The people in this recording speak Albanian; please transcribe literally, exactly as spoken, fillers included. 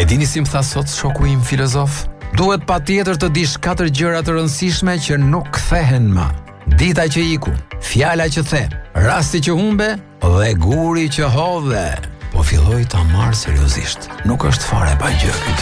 E dini si më tha sot shoku im filozof? Duhet patjetër të dish katër gjëra të rëndësishme që nuk kthehen më. Dita që iku, fjala që the, rasti që humbe dhe guri që hodhe. Po filloi ta marr seriozisht. Nuk është fare pa gjë ky.